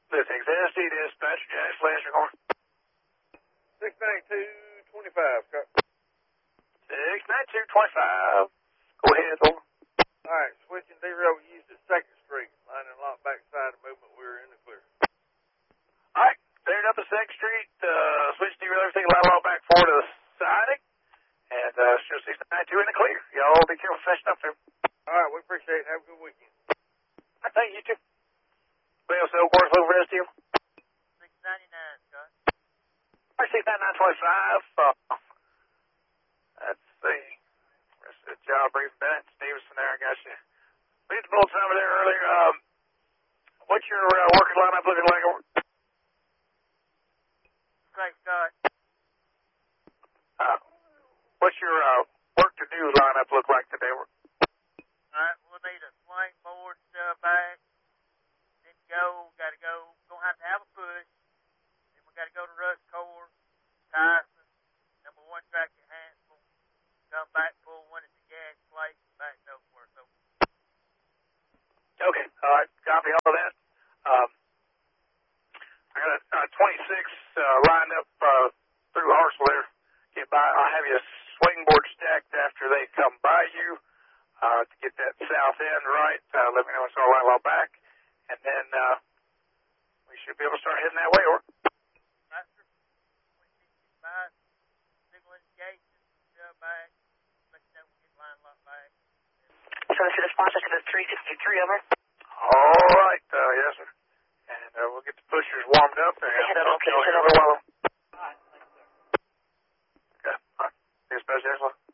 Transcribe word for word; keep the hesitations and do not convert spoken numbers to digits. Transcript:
This is S D dispatch, Janice Flash, going. six ninety-two twenty-five, Scott. six ninety-two twenty-five. Go ahead, over. All right, switching derail used at second Street. Line and lock backside of movement. We're in the clear. All right, cleared up the second Street. Uh, switch derail, everything, line all back forward to the siding. And uh, still six ninety-two in the clear. Y'all be careful fishing up there. All right, we appreciate it. Have a good weekend. I thank you too. Well, so, Course over rest of you. six ninety-nine, Scott. All right, six ninety-nine twenty-five. Uh, let's see. Rest of the job brief. Bennett Stevenson there. I got you. We hit the bulletin over there earlier. Um, what's your uh, working lineup looking like? Great, Scott. Uh, what's your uh, work to do lineup look like today? All right, we'll need a swing board uh, back. Then go. Got to go. Gonna have to have a push. Then we got to go to Russ Core, Tyson, number one track at Hansel. Come back, pull one at the gas plate, back to Oakworth. So. Okay. All right. Copy all of that. Um, I got a uh, twenty-six uh, lined up uh, through Hartsville there. Get by. I'll have you swing board stacked after they come by you uh, to get that south end right. Uh, let me know when it's all right while back. And then uh, we should be able to start heading that way, or? Master, twenty-six signal indication, uh, back. Let you know we get line lock back. So this is response to the three sixty-three, over. All right. Uh, yes, sir. And uh, we'll get the pushers warmed up. And Head over, okay, head head over. over while I'm... All right, thanks, sir. Okay. All right. Dispatch, Angela.